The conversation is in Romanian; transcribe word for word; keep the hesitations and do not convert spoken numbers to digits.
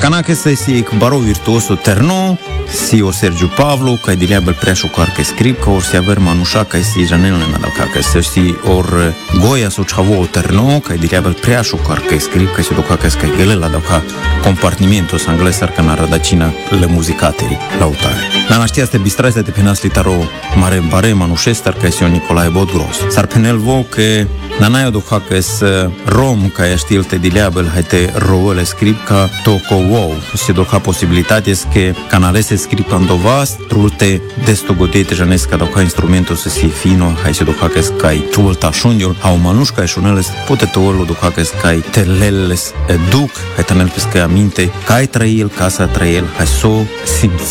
Canache se si baro virtuoso terno, si o Sergiu Pavlu, ca dilia bel preašu carke skripka, or si aver manuša, ca si žanelne nadalka, ca se si or goja so čavo terno, ca dilia bel preašu carke skripka, si doka ca ska gele la doka compartimientos anglesar ca na radacina le muzicateri lautare. Na naștia ste bistraste te penas litaro mare bare manušestar, ca si o Nicolae Bodgros. Sar penel vo ke na najo doka ca es rom, ca ja știl te dilia bel haite rovele skripka, to ko wow, si doka posibilitates ke canalese skripka ndovas, trulte desto godete janeska doka instrumento se si fino, hai se doka ca skai tulta shunjul, au manuška e šuneles pote tolo doka ca skai teleles duc, hai tanel pesca aminte, kai trail, casa trail, hai so simți